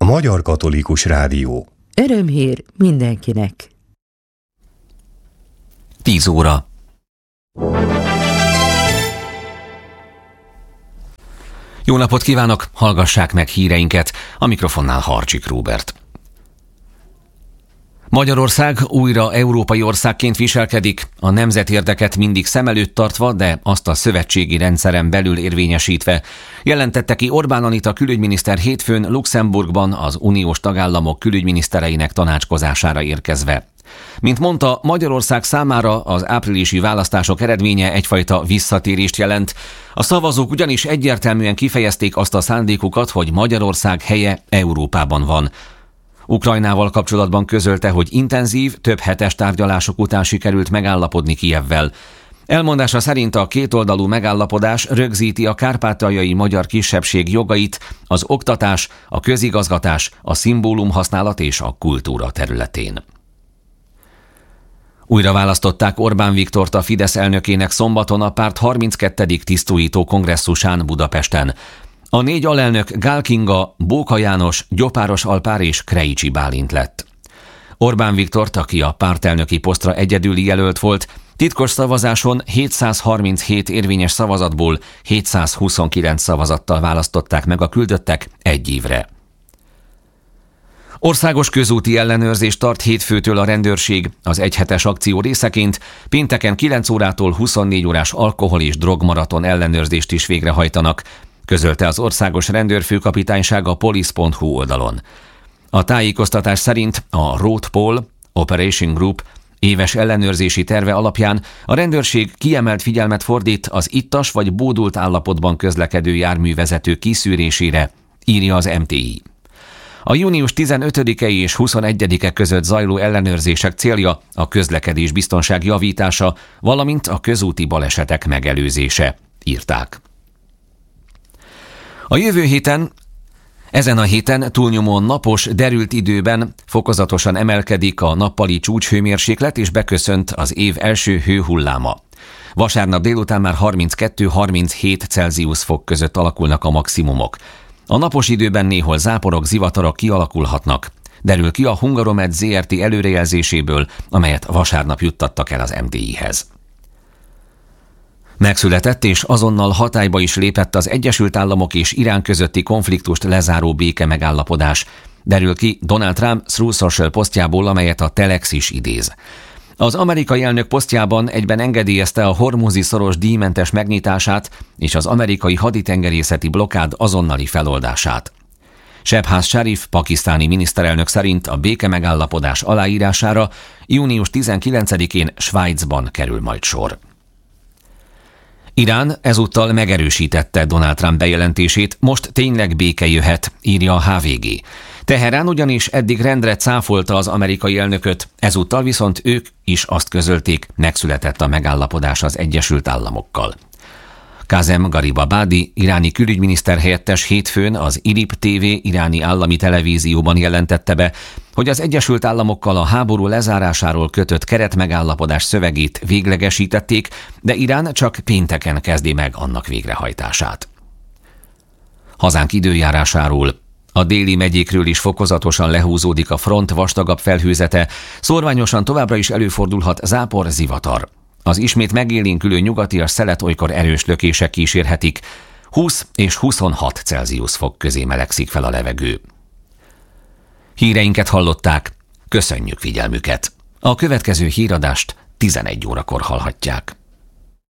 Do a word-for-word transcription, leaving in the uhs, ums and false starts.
Magyar Katolikus Rádió. Örömhír mindenkinek. tíz óra. Jó napot kívánok, hallgassák meg híreinket, a mikrofonnál Harcsik Róbert. Magyarország újra európai országként viselkedik, a nemzetérdeket mindig szem előtt tartva, de azt a szövetségi rendszeren belül érvényesítve, jelentette ki Orbán Anita külügyminiszter hétfőn Luxemburgban az uniós tagállamok külügyminisztereinek tanácskozására érkezve. Mint mondta, Magyarország számára az áprilisi választások eredménye egyfajta visszatérést jelent. A szavazók ugyanis egyértelműen kifejezték azt a szándékukat, hogy Magyarország helye Európában van. Ukrajnával kapcsolatban közölte, hogy intenzív, több hetes tárgyalások után sikerült megállapodni Kijevvel. Elmondása szerint a kétoldalú megállapodás rögzíti a kárpátaljai magyar kisebbség jogait az oktatás, a közigazgatás, a szimbólumhasználat és a kultúra területén. Újra választották Orbán Viktort a Fidesz elnökének szombaton a párt harminckettedik tisztújító kongresszusán Budapesten. A négy alelnök Gál Kinga, Bóka János, Gyopáros Alpár és Krejcsi Bálint lett. Orbán Viktort, aki a pártelnöki posztra egyedüli jelölt volt, titkos szavazáson hétszázharminchét érvényes szavazatból hétszázhuszonkilenc szavazattal választották meg a küldöttek egy évre. Országos közúti ellenőrzést tart hétfőtől a rendőrség az egyhetes akció részeként, pénteken kilenc órától huszonnégy órás alkohol- és drogmaraton ellenőrzést is végrehajtanak, közölte az országos rendőrfőkapitányság a police pont hu oldalon. A tájékoztatás szerint a Roadpol Operation Group éves ellenőrzési terve alapján a rendőrség kiemelt figyelmet fordít az ittas vagy bódult állapotban közlekedő járművezető kiszűrésére, írja az em té i. A június tizenötödike és huszonegyedike között zajló ellenőrzések célja a közlekedés biztonság javítása, valamint a közúti balesetek megelőzése, írták. A jövő héten, ezen a héten túlnyomóan napos, derült időben fokozatosan emelkedik a nappali csúcshőmérséklet és beköszönt az év első hőhulláma. Vasárnap délután már harminckettő-harminchét Celsius fok között alakulnak a maximumok. A napos időben néhol záporok, zivatarok kialakulhatnak. Derül ki a Hungaromed zé er té előrejelzéséből, amelyet vasárnap juttattak el az em té i-hez. Megszületett és azonnal hatályba is lépett az Egyesült Államok és Irán közötti konfliktust lezáró béke megállapodás. Derül ki Donald Trump Truth Social posztjából, amelyet a Telex is idéz. Az amerikai elnök posztjában egyben engedélyezte a hormuzi szoros díjmentes megnyitását és az amerikai haditengerészeti blokkád azonnali feloldását. Shehbaz Sharif pakisztáni miniszterelnök szerint a béke megállapodás aláírására június tizenkilencedikén Svájcban kerül majd sor. Irán ezúttal megerősítette Donald Trump bejelentését, most tényleg béke jöhet, írja a há vé gé. Teherán ugyanis eddig rendre cáfolta az amerikai elnököt, ezúttal viszont ők is azt közölték, megszületett a megállapodás az Egyesült Államokkal. Kazem Garibabadi, iráni külügyminiszter helyettes hétfőn az i er i pé té vé iráni állami televízióban jelentette be, hogy az Egyesült Államokkal a háború lezárásáról kötött keretmegállapodás szövegét véglegesítették, de Irán csak pénteken kezdi meg annak végrehajtását. Hazánk időjárásáról. A déli megyékről is fokozatosan lehúzódik a front vastagabb felhőzete, szórványosan továbbra is előfordulhat zápor, zivatar. Az ismét megélénkülő nyugatias szelet olykor erős lökések kísérhetik, húsz és huszonhat Celsius fok közé melegszik fel a levegő. Híreinket hallották, köszönjük figyelmüket! A következő híradást tizenegy órakor hallhatják.